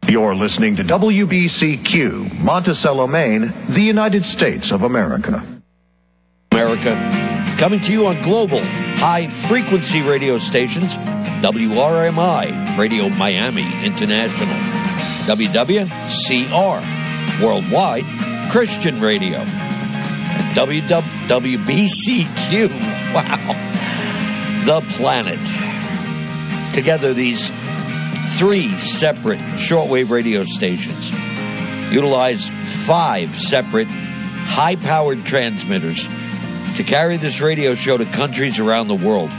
You're listening to WBCQ, Monticello, Maine, the United States of America. Coming to you on global high-frequency radio stations, WRMI, Radio Miami International, WWCR, Worldwide Christian Radio, and WBCQ, wow, The Planet. Together, these three separate shortwave radio stations utilize 5 separate high-powered transmitters to carry this radio show to countries around the world.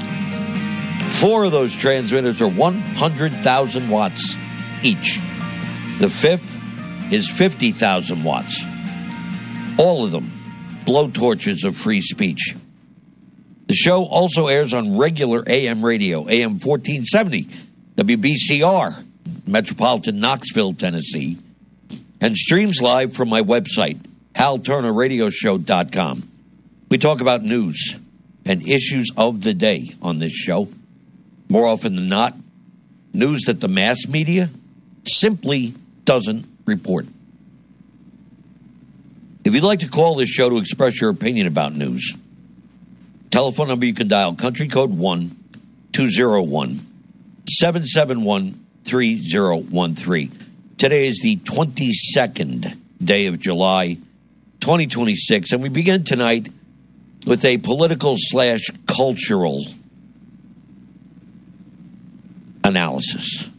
4 of those transmitters are 100,000 watts each. The 5th is 50,000 watts. All of them blowtorches of free speech. The show also airs on regular AM radio, AM 1470, WBCR, Metropolitan Knoxville, Tennessee, and streams live from my website, HalTurnerRadioshow.com. We talk about news and issues of the day on this show. More often than not, news that the mass media simply doesn't report. If you'd like to call this show to express your opinion about news, telephone number you can dial, country code 1-201-771-3013. Today is the 22nd day of July, 2026, and we begin tonight with a political/cultural analysis.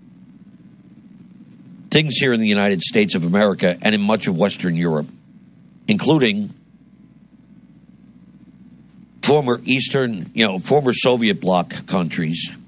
Things here in the United States of America and in much of Western Europe, including former Soviet bloc countries,